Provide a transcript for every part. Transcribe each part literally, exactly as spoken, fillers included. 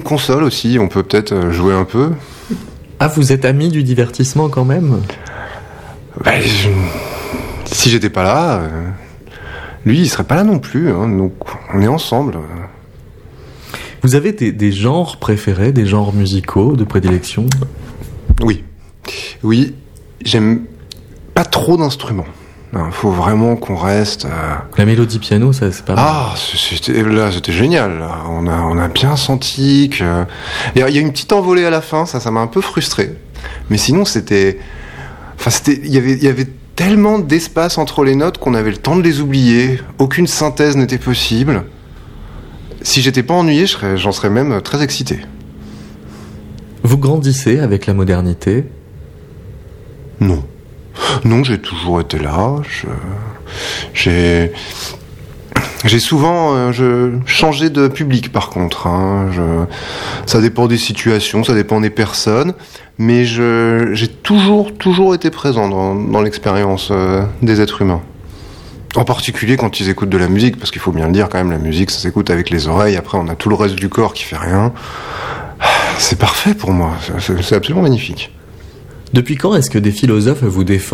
console aussi, on peut peut-être jouer un peu. Ah, vous êtes ami du divertissement quand même ? Bah, je... Si j'étais pas là, euh... lui il serait pas là non plus, hein, donc on est ensemble. Vous avez des, des genres préférés, des genres musicaux de prédilection ? Oui, oui, j'aime pas trop d'instruments. Il faut vraiment qu'on reste... Euh... La mélodie piano, ça, c'est pas mal. Ah, c'était, là, c'était génial. Là. On, a, on a bien senti que... Il y a une petite envolée à la fin, ça, ça m'a un peu frustré. Mais sinon, c'était... Enfin, c'était... Il y avait, il y avait tellement d'espace entre les notes qu'on avait le temps de les oublier. Aucune synthèse n'était possible. Si j'étais pas ennuyé, je serais, j'en serais même très excité. Vous grandissez avec la modernité ? Non. Non, j'ai toujours été là. Je, j'ai, j'ai souvent euh, je, changé de public, par contre. Hein. Je, ça dépend des situations, ça dépend des personnes. Mais je, j'ai toujours, toujours été présent dans, dans l'expérience euh, des êtres humains. En particulier quand ils écoutent de la musique, parce qu'il faut bien le dire quand même, la musique, ça s'écoute avec les oreilles. Après, on a tout le reste du corps qui fait rien. C'est parfait pour moi. C'est, c'est absolument magnifique. Depuis quand est-ce que des philosophes vous défendent ?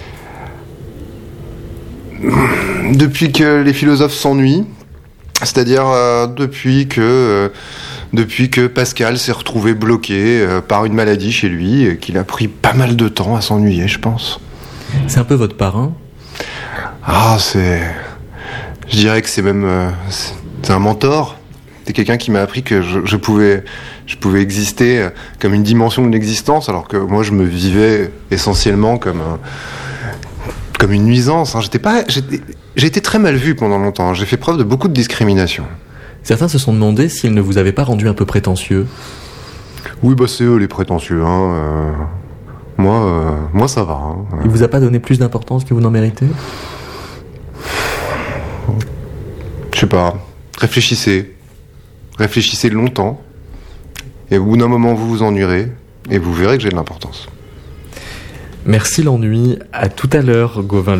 Depuis que les philosophes s'ennuient, c'est-à-dire euh, depuis que euh, depuis que Pascal s'est retrouvé bloqué euh, par une maladie chez lui et qu'il a pris pas mal de temps à s'ennuyer, je pense. C'est un peu votre parrain ? Ah, c'est... Je dirais que c'est même... Euh, c'est un mentor. C'est quelqu'un qui m'a appris que je, je pouvais... Je pouvais exister comme une dimension de l'existence, alors que moi, je me vivais essentiellement comme un, comme une nuisance. Hein. J'étais pas, j'étais, j'ai été très mal vu pendant longtemps. J'ai fait preuve de beaucoup de discrimination. Certains se sont demandé s'ils ne vous avaient pas rendu un peu prétentieux. Oui, bah c'est eux les prétentieux. Hein. Euh, moi, euh, moi, ça va. Hein. Il vous a pas donné plus d'importance que vous n'en méritez ? Je sais pas. Réfléchissez. Réfléchissez longtemps. Et au bout d'un moment, vous vous ennuierez, et vous verrez que j'ai de l'importance. Merci l'ennui. À tout à l'heure, Gauvin.